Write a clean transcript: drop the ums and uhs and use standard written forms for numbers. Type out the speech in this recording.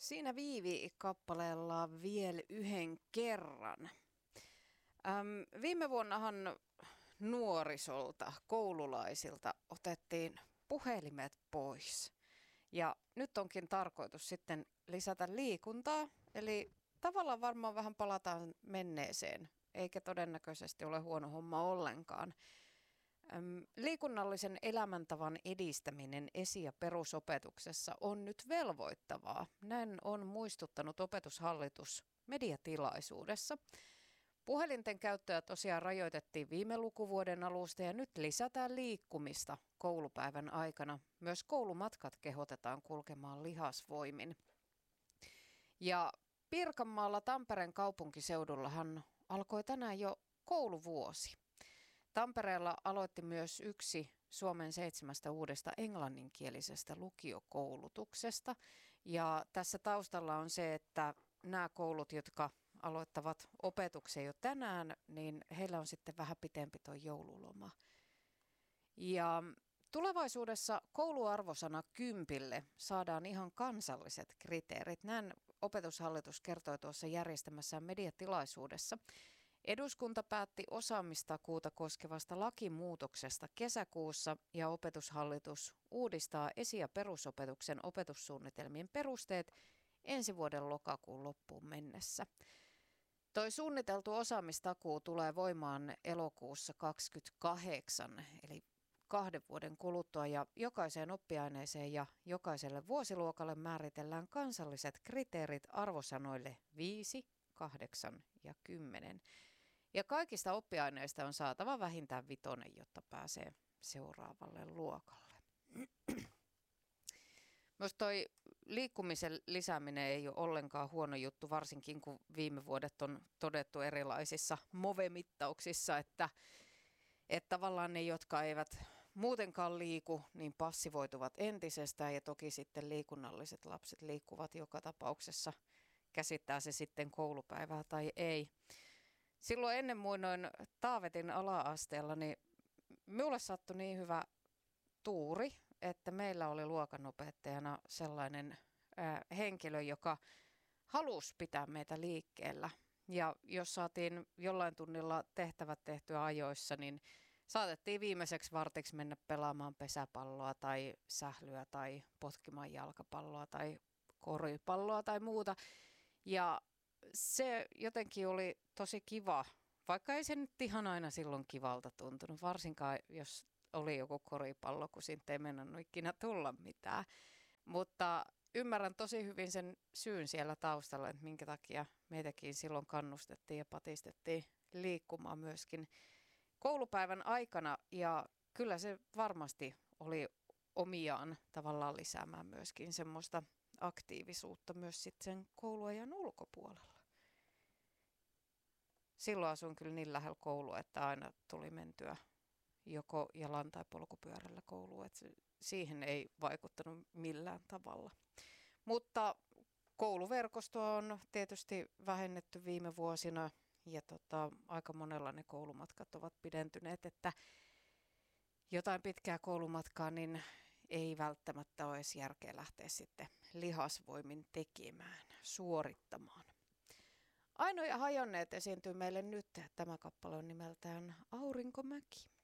Siinä Viivi-kappaleella vielä yhden kerran. Viime vuonnahan nuorisolta, koululaisilta otettiin puhelimet pois. Ja nyt onkin tarkoitus sitten lisätä liikuntaa, eli tavallaan varmaan vähän palataan menneeseen, eikä todennäköisesti ole huono homma ollenkaan. Liikunnallisen elämäntavan edistäminen esi- ja perusopetuksessa on nyt velvoittavaa. Näin on muistuttanut opetushallitus mediatilaisuudessa. Puhelinten käyttöä tosiaan rajoitettiin viime lukuvuoden alusta ja nyt lisätään liikkumista koulupäivän aikana. Myös koulumatkat kehotetaan kulkemaan lihasvoimin. Ja Pirkanmaalla Tampereen kaupunkiseudullahan alkoi tänään jo kouluvuosi. Tampereella aloitti myös yksi Suomen 7 uudesta englanninkielisestä lukiokoulutuksesta. Ja tässä taustalla on se, että nämä koulut, jotka aloittavat opetuksen jo tänään, niin heillä on sitten vähän pitempi tuo joululoma. Ja tulevaisuudessa kouluarvosana 10 saadaan ihan kansalliset kriteerit. Näin opetushallitus kertoi tuossa järjestämässään mediatilaisuudessa. Eduskunta päätti osaamistakuuta koskevasta lakimuutoksesta kesäkuussa ja opetushallitus uudistaa esi- ja perusopetuksen opetussuunnitelmien perusteet ensi vuoden lokakuun loppuun mennessä. Toi suunniteltu osaamistakuu tulee voimaan elokuussa 2028, eli 2 vuoden kuluttua, ja jokaiseen oppiaineeseen ja jokaiselle vuosiluokalle määritellään kansalliset kriteerit arvosanoille 5, 8 ja 10. Ja kaikista oppiaineista on saatava vähintään 5, jotta pääsee seuraavalle luokalle. Myös toi liikkumisen lisääminen ei ole ollenkaan huono juttu, varsinkin kun viime vuodet on todettu erilaisissa MOVE-mittauksissa, että tavallaan ne, jotka eivät muutenkaan liiku, niin passivoituvat entisestään ja toki sitten liikunnalliset lapset liikkuvat joka tapauksessa, käsittää se sitten koulupäivää tai ei. Silloin ennen muinoin Taavetin ala-asteella, niin minulle sattui niin hyvä tuuri, että meillä oli luokanopettajana sellainen henkilö, joka halusi pitää meitä liikkeellä. Ja jos saatiin jollain tunnilla tehtävät tehtyä ajoissa, niin saatettiin viimeiseksi vartiksi mennä pelaamaan pesäpalloa tai sählyä tai potkimaan jalkapalloa tai koripalloa tai muuta. Ja se jotenkin oli tosi kiva, vaikka ei se nyt ihan aina silloin kivalta tuntunut, varsinkaan jos oli joku koripallo, kun siitä ei mennä ikinä tulla mitään. Mutta ymmärrän tosi hyvin sen syyn siellä taustalla, että minkä takia meitäkin silloin kannustettiin ja patistettiin liikkumaan myöskin koulupäivän aikana. Ja kyllä se varmasti oli omiaan tavallaan lisäämään myöskin semmoista aktiivisuutta myös sitten sen kouluajan ulkopuolella. Silloin asuin kyllä niin lähellä koulua, että aina tuli mentyä joko jalan tai polkupyörällä kouluun, että siihen ei vaikuttanut millään tavalla. Mutta kouluverkostoa on tietysti vähennetty viime vuosina ja aika monella ne koulumatkat ovat pidentyneet, että jotain pitkää koulumatkaa niin ei välttämättä ole edes järkeä lähteä sitten lihasvoimin tekemään, suorittamaan. Aino ja hajonneet esiintyy meille nyt. Tämä kappale on nimeltään Aurinkomäki.